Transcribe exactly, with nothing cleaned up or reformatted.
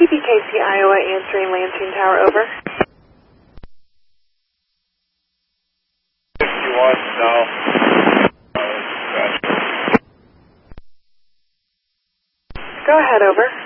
T P K C Iowa answering Lansing Tower, over. fifty-one, no. Go ahead, over.